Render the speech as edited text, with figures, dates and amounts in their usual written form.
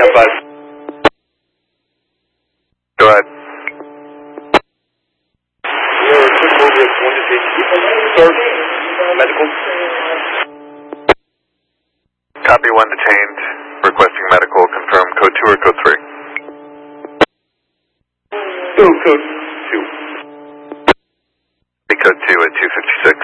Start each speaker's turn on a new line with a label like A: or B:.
A: 10-5.
B: Go ahead.
A: You're quick over at 1 start medical.
B: Copy 1 detained. Requesting medical. Confirm code 2 or code 3?
A: Code 2.
B: Code 2 at 256.